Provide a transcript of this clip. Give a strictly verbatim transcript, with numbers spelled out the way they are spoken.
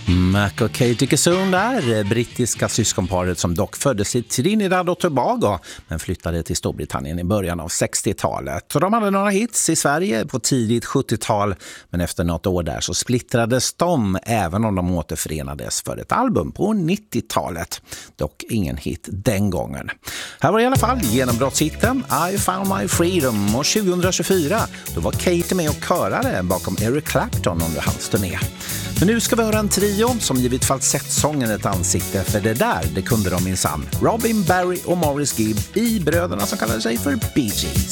Mac och Katie Dickinson där, brittiska syskonparet som dock föddes i Trinidad och Tobago men flyttade till Storbritannien i början av sextiotalet. De hade några hits i Sverige på tidigt sjuttiotal, men efter något år där så splittrades de, även om de återförenades för ett album på nittiotalet. Dock ingen hit den gången. Här var i alla fall genombrottshitten I Found My Freedom, och tjugohundratjugofyra då var Katie med och körade bakom Eric Clapton under hans turné. Men nu ska vi höra en trio som givit falsettsången ett ansikte, för det där, det kunde de minsann. Robin, Barry och Morris Gibb i bröderna som kallade sig för Bee Gees.